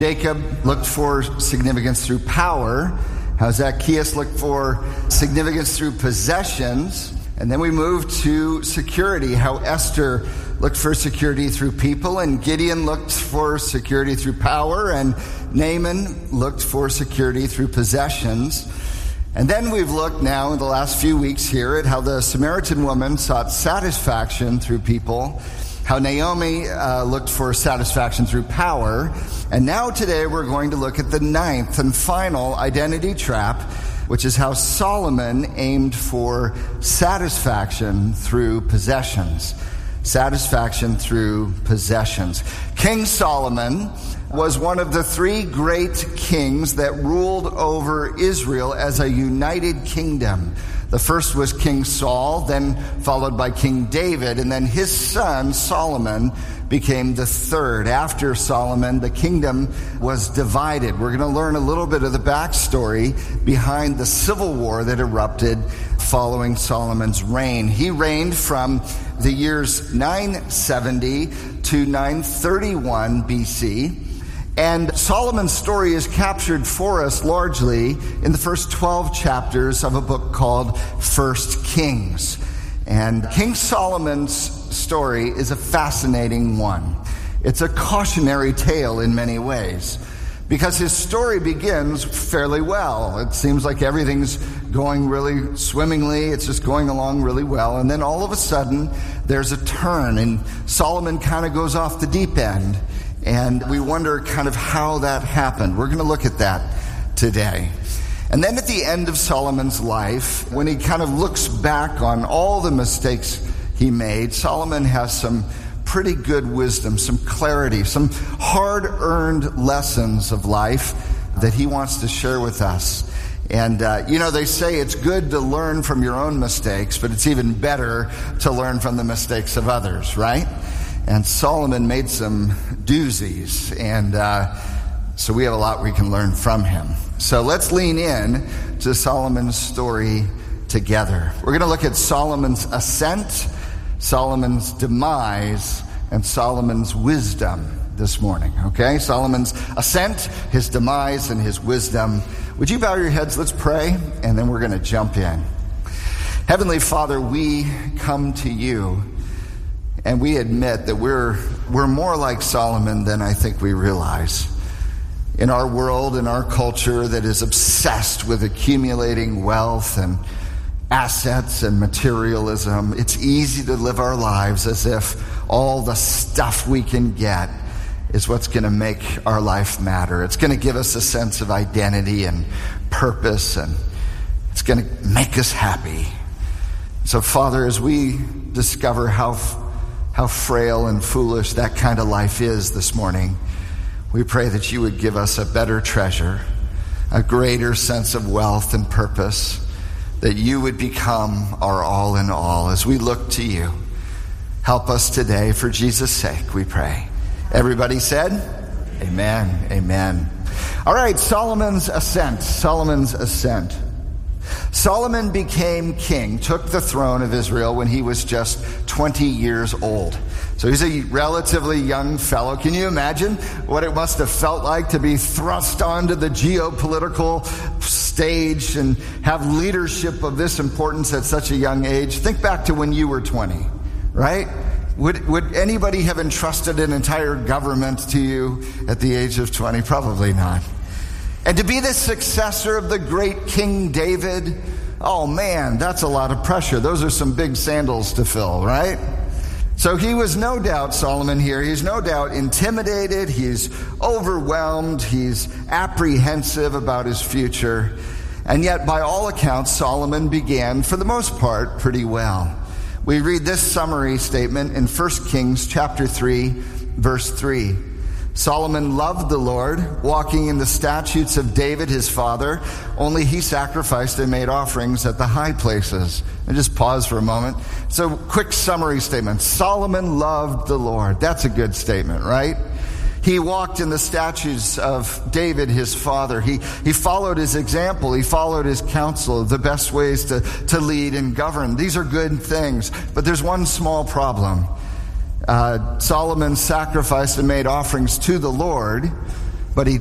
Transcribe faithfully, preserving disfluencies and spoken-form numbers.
Jacob looked for significance through power. How Zacchaeus looked for significance through possessions. And then we moved to security. How Esther looked for security through people. And Gideon looked for security through power. And Naaman looked for security through possessions. And then we've looked now in the last few weeks here at how the Samaritan woman sought satisfaction through people. How Naomi uh, looked for satisfaction through power. And now today we're going to look at the ninth and final identity trap, which is how Solomon aimed for satisfaction through possessions. Satisfaction through possessions. King Solomon was one of the three great kings that ruled over Israel as a united kingdom. The first was King Saul, then followed by King David, and then his son Solomon became the third. After Solomon, the kingdom was divided. We're going to learn a little bit of the backstory behind the civil war that erupted following Solomon's reign. He reigned from the years nine seventy to nine thirty-one B C. And Solomon's story is captured for us largely in the first twelve chapters of a book called First Kings. And King Solomon's story is a fascinating one. It's a cautionary tale in many ways, because his story begins fairly well. It seems like everything's going really swimmingly. It's just going along really well. And then all of a sudden, there's a turn, and Solomon kind of goes off the deep end. And we wonder kind of how that happened. We're going to look at that today. And then at the end of Solomon's life, when he kind of looks back on all the mistakes he made, Solomon has some pretty good wisdom, some clarity, some hard-earned lessons of life that he wants to share with us. And, uh, you know, they say it's good to learn from your own mistakes, but it's even better to learn from the mistakes of others, right? And Solomon made some doozies, and uh, so we have a lot we can learn from him. So let's lean in to Solomon's story together. We're going to look at Solomon's ascent, Solomon's demise, and Solomon's wisdom this morning, okay? Solomon's ascent, his demise, and his wisdom. Would you bow your heads? Let's pray, and then we're going to jump in. Heavenly Father, we come to you, and we admit that we're we're more like Solomon than I think we realize. In our world, in our culture that is obsessed with accumulating wealth and assets and materialism, it's easy to live our lives as if all the stuff we can get is what's going to make our life matter. It's going to give us a sense of identity and purpose, and it's going to make us happy. So, Father, as we discover how how frail and foolish that kind of life is this morning, we pray that you would give us a better treasure, a greater sense of wealth and purpose, that you would become our all in all as we look to you. Help us today for Jesus' sake, we pray. Everybody said, amen, amen. All right, Solomon's ascent, Solomon's ascent. Solomon became king, took the throne of Israel when he was just twenty years old. So he's a relatively young fellow. Can you imagine what it must have felt like to be thrust onto the geopolitical stage and have leadership of this importance at such a young age? Think back to when you were twenty, right? Would, would anybody have entrusted an entire government to you at the age of twenty? Probably not. And to be the successor of the great King David, oh man, that's a lot of pressure. Those are some big sandals to fill, right? So he was no doubt, Solomon here, he's no doubt intimidated, he's overwhelmed, he's apprehensive about his future. And yet, by all accounts, Solomon began, for the most part, pretty well. We read this summary statement in First Kings chapter three, verse three. Solomon loved the Lord, walking in the statutes of David his father, only he sacrificed and made offerings at the high places. And just pause for a moment. So, quick summary statement. Solomon loved the Lord. That's a good statement, right? He walked in the statutes of David his father. He he followed his example. He followed his counsel, the best ways to, to lead and govern. These are good things. But there's one small problem. Uh, Solomon sacrificed and made offerings to the Lord, but he